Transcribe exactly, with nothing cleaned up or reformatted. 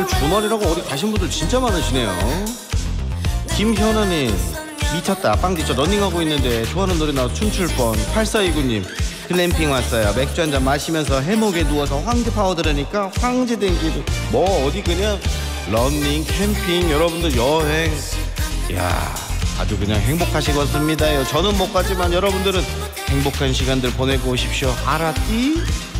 오늘 주말이라고 어디 가신 분들 진짜 많으시네요. 김현아님, 미쳤다. 빵 뒤쳐 러닝하고 있는데 좋아하는 노래 나와서 춤출 뻔. 팔사이구님, 글램핑 왔어요. 맥주 한잔 마시면서 해목에 누워서 황제 파워 들으니까 황제 된 기분. 뭐 어디 그냥 러닝, 캠핑, 여러분들 여행, 야 아주 그냥 행복하시겠습니다요. 저는 못 가지만 여러분들은 행복한 시간들 보내고 오십시오. 알았디?